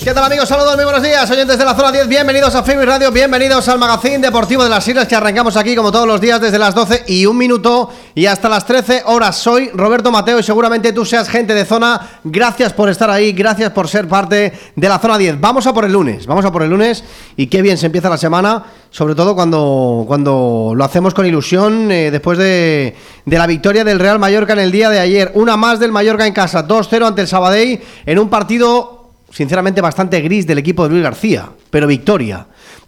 ¿Qué tal, amigos? Saludos, muy buenos días, oyentes de la zona 10. Bienvenidos a FIBI Radio, bienvenidos al Magazín Deportivo de las Islas, que arrancamos aquí como todos los días desde las 12:01 y hasta las 13 horas. Soy Roberto Mateo y seguramente tú seas gente de zona. Gracias por estar ahí, gracias por ser parte de la zona 10. Vamos a por el lunes y qué bien se empieza la semana, sobre todo cuando lo hacemos con ilusión, después de la victoria del Real Mallorca en el día de ayer. Una más del Mallorca en casa, 2-0 ante el Sabadell, en un partido sinceramente bastante gris del equipo de Luis García, pero victoria.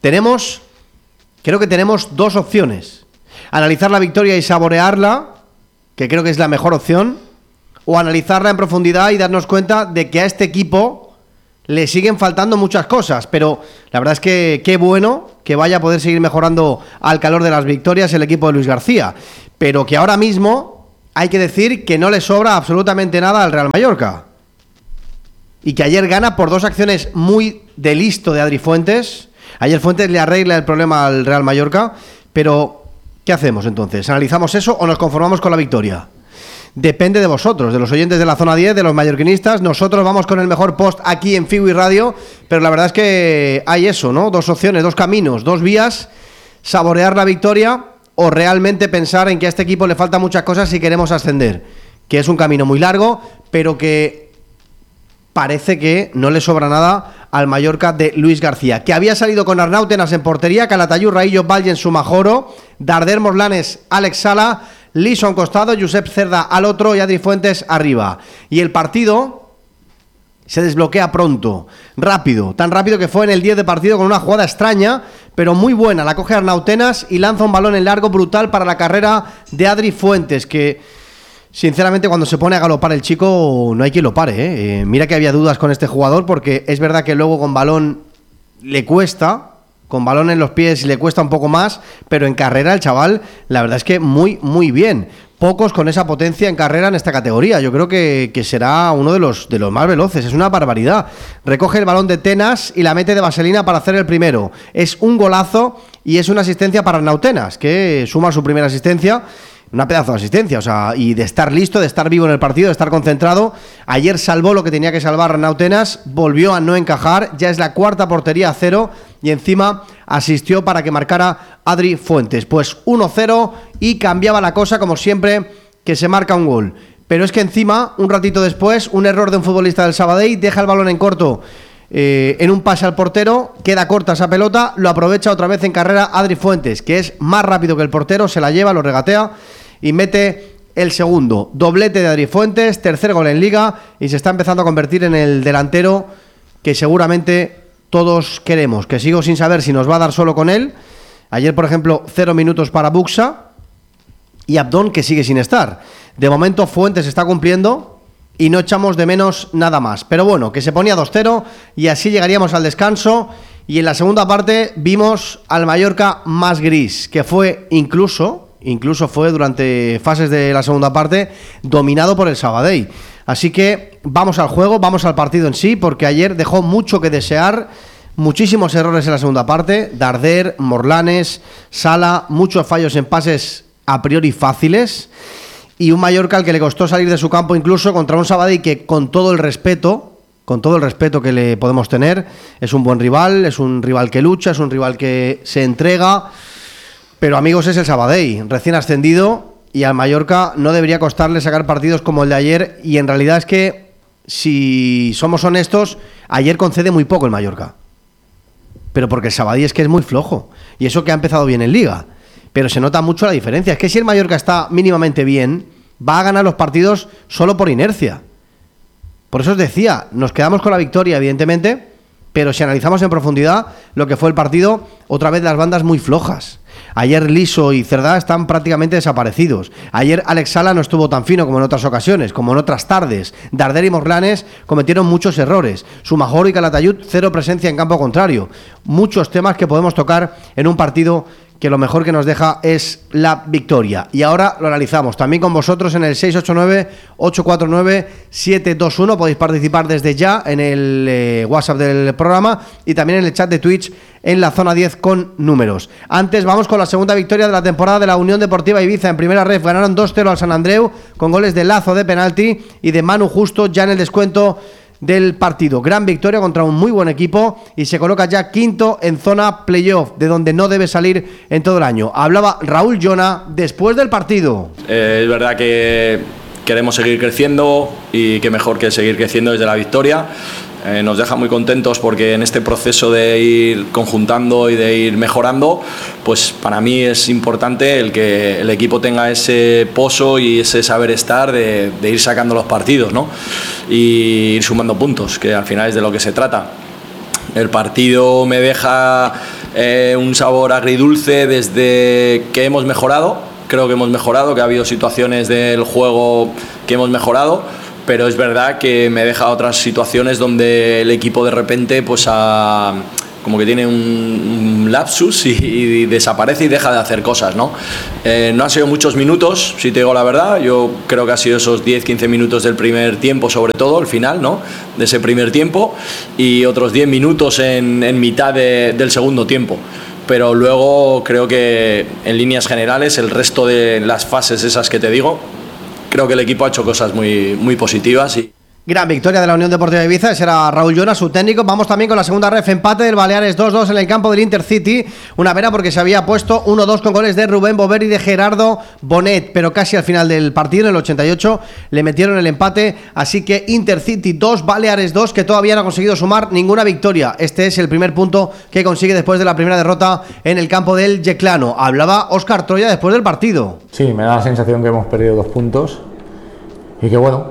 Creo que tenemos dos opciones: analizar la victoria y saborearla, que creo que es la mejor opción, o analizarla en profundidad y darnos cuenta de que a este equipo le siguen faltando muchas cosas, pero la verdad es que qué bueno que vaya a poder seguir mejorando al calor de las victorias el equipo de Luis García, pero que ahora mismo hay que decir que no le sobra absolutamente nada al Real Mallorca. Y que ayer gana por dos acciones muy de listo de Adri Fuentes. Ayer Fuentes le arregla el problema al Real Mallorca. Pero, ¿qué hacemos entonces? ¿Analizamos eso o nos conformamos con la victoria? Depende de vosotros, de los oyentes de la zona 10, de los mallorquinistas. Nosotros vamos con el mejor post aquí en FIBI Radio. Pero la verdad es que hay eso, ¿no? Dos opciones, dos caminos, dos vías: saborear la victoria o realmente pensar en que a este equipo le faltan muchas cosas si queremos ascender. Que es un camino muy largo, pero que parece que no le sobra nada al Mallorca de Luis García, que había salido con Arnautenas en portería, Calatayud, Raillo, Vallen, Sumajoro, Darder, Morlanes, Alex Sala, Liso a un costado, Josep Cerda al otro y Adri Fuentes arriba. Y el partido se desbloquea pronto, rápido, tan rápido que fue en el 10 de partido con una jugada extraña, pero muy buena. La coge Arnautenas y lanza un balón en largo brutal para la carrera de Adri Fuentes, que sinceramente cuando se pone a galopar el chico no hay quien lo pare, ¿eh? Mira que había dudas con este jugador, porque es verdad que luego con balón le cuesta, con balón en los pies le cuesta un poco más, pero en carrera el chaval, la verdad es que muy, muy bien. Pocos con esa potencia en carrera en esta categoría. Yo creo que será uno de los más veloces. Es una barbaridad. Recoge el balón de Tenas y la mete de vaselina para hacer el primero. Es un golazo y es una asistencia para Arnautenas, que suma su primera asistencia. Una pedazo de asistencia, o sea, y de estar listo, de estar vivo en el partido, de estar concentrado. Ayer salvó lo que tenía que salvar Arnautenas, volvió a no encajar, ya es la cuarta portería a cero y encima asistió para que marcara Adri Fuentes. Pues 1-0 y cambiaba la cosa, como siempre que se marca un gol. Pero es que encima, un ratito después, un error de un futbolista del Sabadell, deja el balón en corto en un pase al portero, queda corta esa pelota, lo aprovecha otra vez en carrera Adri Fuentes, que es más rápido que el portero, se la lleva, lo regatea y mete el segundo. Doblete de Adri Fuentes, tercer gol en Liga, y se está empezando a convertir en el delantero que seguramente todos queremos, que sigo sin saber si nos va a dar solo con él. Ayer, por ejemplo, 0 minutos para Buxa y Abdón, que sigue sin estar. De momento Fuentes está cumpliendo y no echamos de menos nada más. Pero bueno, que se ponía 2-0 y así llegaríamos al descanso. Y en la segunda parte vimos al Mallorca más gris, que fue incluso fue durante fases de la segunda parte dominado por el Sabadell. Así que vamos al juego, vamos al partido en sí, porque ayer dejó mucho que desear, muchísimos errores en la segunda parte, Darder, Morlanes, Sala, muchos fallos en pases a priori fáciles, y un Mallorca al que le costó salir de su campo incluso contra un Sabadell que, con todo el respeto que le podemos tener, es un buen rival, es un rival que lucha, es un rival que se entrega. Pero, amigos, es el Sabadell, recién ascendido, y al Mallorca no debería costarle sacar partidos como el de ayer. Y en realidad es que, si somos honestos, ayer concede muy poco el Mallorca. Pero porque el Sabadell es que es muy flojo. Y eso que ha empezado bien en Liga. Pero se nota mucho la diferencia. Es que si el Mallorca está mínimamente bien, va a ganar los partidos solo por inercia. Por eso os decía, nos quedamos con la victoria, evidentemente, pero si analizamos en profundidad lo que fue el partido, otra vez las bandas muy flojas. Ayer Liso y Cerdá están prácticamente desaparecidos. Ayer Alex Sala no estuvo tan fino como en otras ocasiones, como en otras tardes. Darder y Morlanes cometieron muchos errores. Sumajoro y Calatayud, cero presencia en campo contrario. Muchos temas que podemos tocar en un partido que lo mejor que nos deja es la victoria. Y ahora lo analizamos también con vosotros en el 689-849-721. Podéis participar desde ya en el WhatsApp del programa y también en el chat de Twitch en la zona 10 con números. Antes vamos con la segunda victoria de la temporada de la Unión Deportiva Ibiza. En primera ref ganaron 2-0 al Sant Andreu con goles de Lazo de penalti y de Manu Justo ya en el descuento del partido. Gran victoria contra un muy buen equipo y se coloca ya quinto en zona playoff, de donde no debe salir en todo el año. Hablaba Raúl Llona después del partido. Es verdad que queremos seguir creciendo y que mejor que seguir creciendo desde la victoria. Nos deja muy contentos porque en este proceso de ir conjuntando y de ir mejorando, pues para mí es importante el que el equipo tenga ese pozo y ese saber estar de ir sacando los partidos, ¿no? Y ir sumando puntos, que al final es de lo que se trata. El partido me deja un sabor agridulce desde que hemos mejorado. Creo que hemos mejorado, que ha habido situaciones del juego que hemos mejorado, pero es verdad que me deja otras situaciones donde el equipo de repente pues como que tiene un lapsus y desaparece y deja de hacer cosas, ¿no? No han sido muchos minutos, si te digo la verdad. Yo creo que ha sido esos 10-15 minutos del primer tiempo, sobre todo el final, ¿no?, de ese primer tiempo, y otros 10 minutos en mitad del segundo tiempo. Pero luego creo que en líneas generales el resto de las fases esas que te digo, creo que el equipo ha hecho cosas muy, muy positivas. Gran victoria de la Unión Deportiva Ibiza, ese era Raúl Llona, su técnico. Vamos también con la segunda ref, empate del Baleares 2-2 en el campo del Intercity. Una pena porque se había puesto 1-2 con goles de Rubén Bover y de Gerardo Bonet, pero casi al final del partido, en el 88, le metieron el empate. Así que Intercity 2, Baleares 2, que todavía no ha conseguido sumar ninguna victoria. Este es el primer punto que consigue después de la primera derrota en el campo del Yeclano. Hablaba Óscar Troya después del partido. Sí, me da la sensación que hemos perdido 2 puntos. Y que bueno,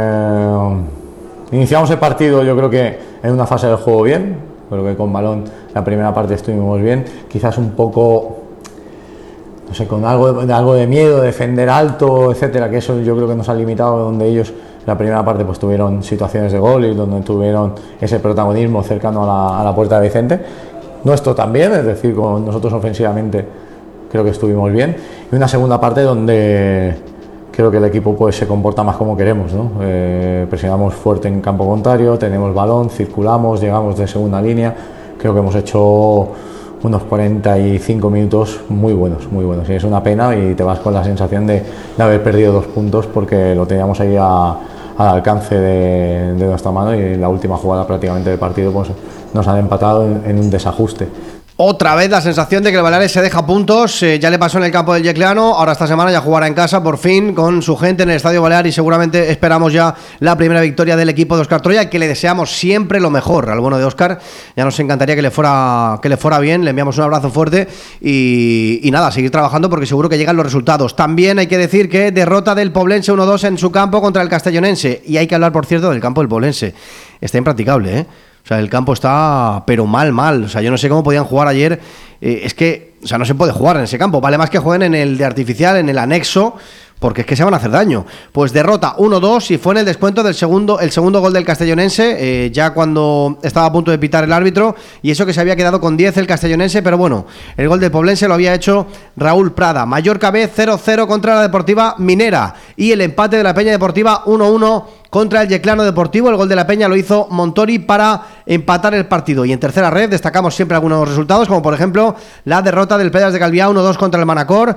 iniciamos el partido yo creo que en una fase del juego bien, creo que con balón la primera parte estuvimos bien, quizás un poco, no sé, con algo de miedo, de defender alto, etcétera, que eso yo creo que nos ha limitado, donde ellos en la primera parte pues tuvieron situaciones de gol y donde tuvieron ese protagonismo cercano a la puerta de Vicente. Nuestro también, es decir, con nosotros ofensivamente creo que estuvimos bien, y una segunda parte donde creo que el equipo pues se comporta más como queremos, ¿no? Presionamos fuerte en campo contrario, tenemos balón, circulamos, llegamos de segunda línea. Creo que hemos hecho unos 45 minutos muy buenos, muy buenos. Y es una pena y te vas con la sensación de haber perdido 2 puntos porque lo teníamos ahí al alcance de nuestra mano, y en la última jugada prácticamente del partido pues nos han empatado en un desajuste. Otra vez la sensación de que el Baleares se deja puntos, ya le pasó en el campo del Yeclano, ahora esta semana ya jugará en casa por fin con su gente en el Estadio Balear, y seguramente esperamos ya la primera victoria del equipo de Óscar Troya, que le deseamos siempre lo mejor al bueno de Óscar. Ya nos encantaría que le fuera bien, le enviamos un abrazo fuerte y nada, seguir trabajando porque seguro que llegan los resultados. También hay que decir que derrota del Poblense 1-2 en su campo contra el Castellonense, y hay que hablar, por cierto, del campo del Poblense. Está impracticable, ¿eh? O sea, el campo está, pero mal. O sea, yo no sé cómo podían jugar ayer. Es que, o sea, no se puede jugar en ese campo. Vale más que jueguen en el de artificial, en el anexo, porque es que se van a hacer daño. Pues derrota 1-2 y fue en el descuento del el segundo gol del Castellonense, ya cuando estaba a punto de pitar el árbitro, y eso que se había quedado con 10 el Castellonense, pero bueno, el gol del Poblense lo había hecho Raúl Prada. Mallorca B 0-0 contra la Deportiva Minera, y el empate de la Peña Deportiva 1-1 contra el Yeclano Deportivo. El gol de la Peña lo hizo Montori para empatar el partido. Y en tercera red destacamos siempre algunos resultados, como por ejemplo la derrota del Pedras de Calviá 1-2 contra el Manacor,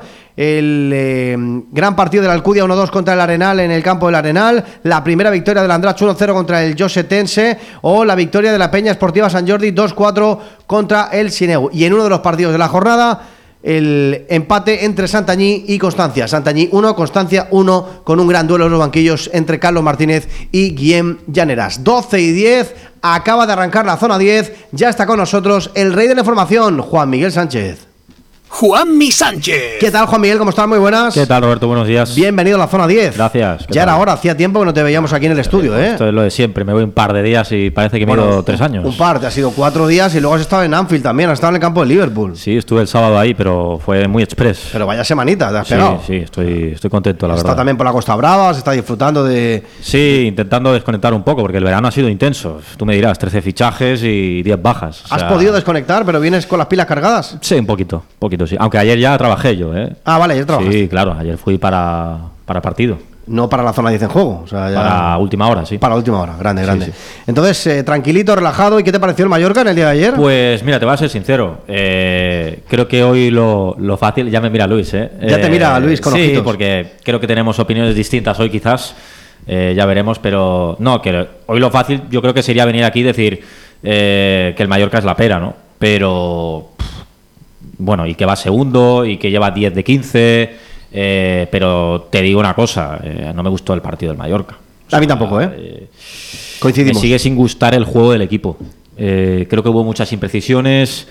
el gran partido de la Alcudia 1-2 contra el Arenal en el campo del Arenal, la primera victoria del Andratx 1-0 contra el Josetense, o la victoria de la Peña Esportiva Sant Jordi 2-4 contra el Sineu. Y en uno de los partidos de la jornada, el empate entre Santañí y Constancia. Santañí 1, Constancia 1, con un gran duelo en los banquillos entre Carlos Martínez y Guillem Llaneras. 12:10, acaba de arrancar la zona 10, ya está con nosotros el rey de la información, Juan Miguel Sánchez. Juanmi Sánchez. ¿Qué tal, Juan Miguel? ¿Cómo estás? Muy buenas. ¿Qué tal, Roberto? Buenos días. Bienvenido a la zona 10. Gracias. Ya era hora, hacía tiempo que no te veíamos aquí en el estudio, ¿eh? Esto es lo de siempre, me voy un par de días y parece que me he ido 3 años. Un par, te ha sido 4 días y luego has estado en Anfield también, has estado en el campo de Liverpool. Sí, estuve el sábado ahí, pero fue muy express. Pero vaya semanita, te has pegado. Sí, estoy contento, la verdad. Está también por la Costa Brava, se está disfrutando de... Sí, intentando desconectar un poco, porque el verano ha sido intenso. Tú me dirás, 13 fichajes y 10 bajas. ¿Has podido desconectar, pero vienes con las pilas cargadas? Sí, un poquito, sí. Aunque ayer ya trabajé yo, ¿eh? Ah, vale, ayer trabajaste. Sí, claro, ayer fui para partido. No para la zona 10 en juego, o sea, ya... Para última hora, sí. Para última hora, grande. Sí. Entonces, tranquilito, relajado. ¿Y qué te pareció el Mallorca en el día de ayer? Pues mira, te voy a ser sincero. Creo que hoy lo fácil... Ya me mira Luis, ¿eh? Ya te mira Luis con ojitos. Sí, porque creo que tenemos opiniones distintas hoy quizás. ya veremos, pero no, que hoy lo fácil yo creo que sería venir aquí y decir que el Mallorca es la pera, ¿no? Pero bueno, y que va segundo y que lleva 10 de 15, pero te digo una cosa, no me gustó el partido del Mallorca. A mí tampoco, coincidimos. Me sigue sin gustar el juego del equipo. Creo que hubo muchas imprecisiones.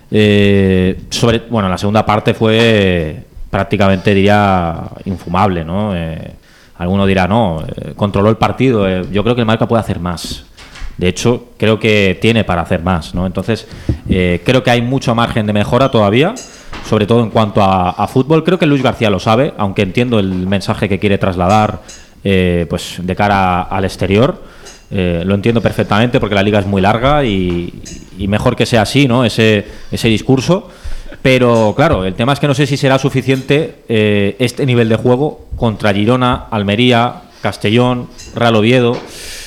La segunda parte fue prácticamente, diría, infumable, ¿no? Alguno dirá, no, controló el partido. Yo creo que el Mallorca puede hacer más. De hecho, creo que tiene para hacer más, ¿no? Entonces, creo que hay mucho margen de mejora todavía, sobre todo en cuanto a fútbol. Creo que Luis García lo sabe, aunque entiendo el mensaje que quiere trasladar pues de cara al exterior. Lo entiendo perfectamente porque la liga es muy larga y mejor que sea así, ¿no? Ese discurso. Pero claro, el tema es que no sé si será suficiente este nivel de juego contra Girona, Almería, Castellón, Real Oviedo.